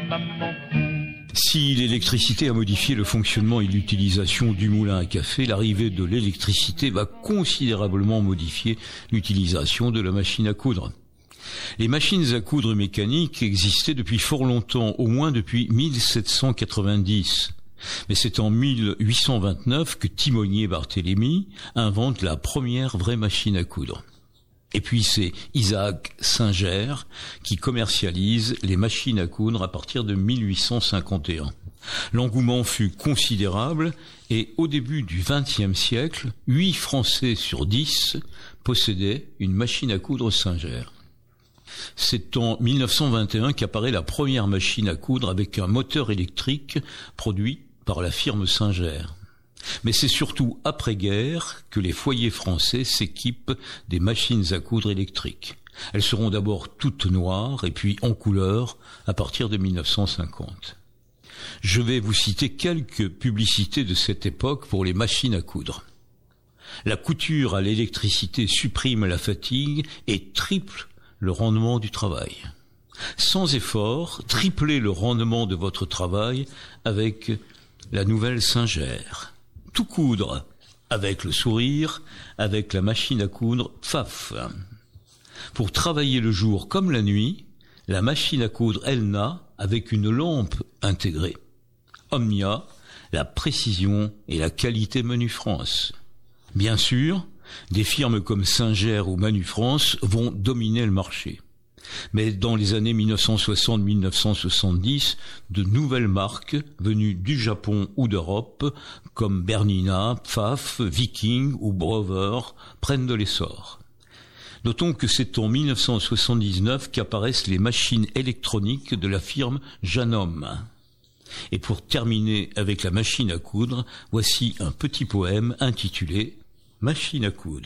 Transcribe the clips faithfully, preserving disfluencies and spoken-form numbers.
maman. Si l'électricité a modifié le fonctionnement et l'utilisation du moulin à café, l'arrivée de l'électricité va considérablement modifier l'utilisation de la machine à coudre. Les machines à coudre mécaniques existaient depuis fort longtemps, au moins depuis mille sept cent quatre-vingt-dix. Mais c'est en mille huit cent vingt-neuf que Timonier Barthélemy invente la première vraie machine à coudre. Et puis c'est Isaac Singer qui commercialise les machines à coudre à partir de mille huit cent cinquante et un. L'engouement fut considérable et au début du vingtième siècle, huit Français sur dix possédaient une machine à coudre Singer. C'est en mille neuf cent vingt et un qu'apparaît la première machine à coudre avec un moteur électrique produit par la firme Singer. Mais c'est surtout après-guerre que les foyers français s'équipent des machines à coudre électriques. Elles seront d'abord toutes noires et puis en couleur à partir de mille neuf cent cinquante. Je vais vous citer quelques publicités de cette époque pour les machines à coudre. La couture à l'électricité supprime la fatigue et triple le rendement du travail. Sans effort, triplez le rendement de votre travail avec la nouvelle Singer. Tout coudre avec le sourire, avec la machine à coudre Pfaff. Pour travailler le jour comme la nuit, la machine à coudre Elna avec une lampe intégrée. Omnia, la précision et la qualité Manu France. Bien sûr, des firmes comme Singer ou Manu France vont dominer le marché. Mais dans les années mille neuf cent soixante à mille neuf cent soixante-dix, de nouvelles marques venues du Japon ou d'Europe, comme Bernina, Pfaff, Viking ou Brover, prennent de l'essor. Notons que c'est en mille neuf cent soixante-dix-neuf qu'apparaissent les machines électroniques de la firme Janome. Et pour terminer avec la machine à coudre, voici un petit poème intitulé « Machine à coudre ».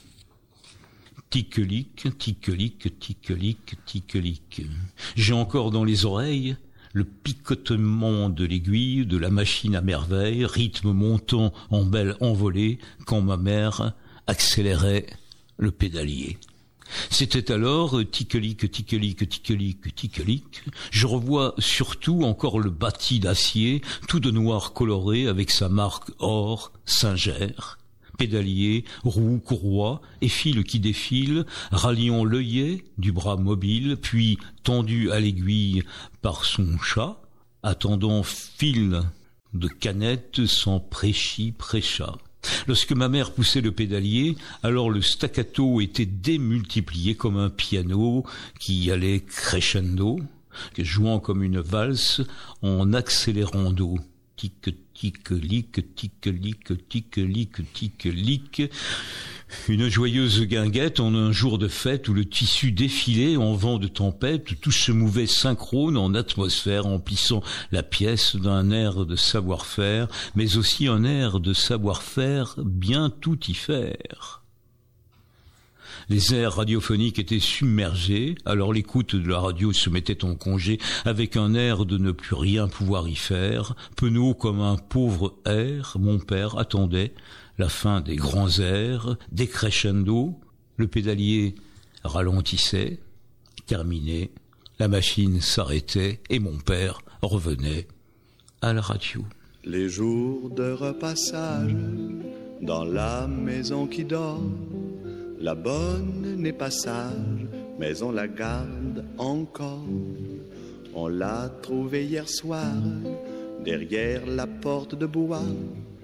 Tic-lic, tic-lic, tic-lic, tic-lic. J'ai encore dans les oreilles le picotement de l'aiguille de la machine à merveille, rythme montant en belle envolée, quand ma mère accélérait le pédalier. C'était alors tic-lic, tic-lic, tic-lic, tic-lic. Je revois surtout encore le bâti d'acier, tout de noir coloré avec sa marque or, Singer. Pédalier, roues, courroies et fils qui défilent, ralliant l'œillet du bras mobile, puis tendu à l'aiguille par son chat, attendant fil de canette sans prêchi prêcha. Lorsque ma mère poussait le pédalier, alors le staccato était démultiplié comme un piano qui allait crescendo, jouant comme une valse en accélérando. Tic, tic, lic, tic, lic, tic, lic, tic, lic. Une joyeuse guinguette en un jour de fête où le tissu défilait en vent de tempête, où tout se mouvait synchrone en atmosphère, emplissant la pièce d'un air de savoir-faire, mais aussi un air de savoir-faire bien tout y faire. Les airs radiophoniques étaient submergés, alors l'écoute de la radio se mettait en congé avec un air de ne plus rien pouvoir y faire. Penaud comme un pauvre air, mon père attendait la fin des grands airs, des crescendo, le pédalier ralentissait, terminé, la machine s'arrêtait et mon père revenait à la radio. Les jours de repassage dans la maison qui dort, la bonne n'est pas sage, mais on la garde encore. On l'a trouvée hier soir, derrière la porte de bois,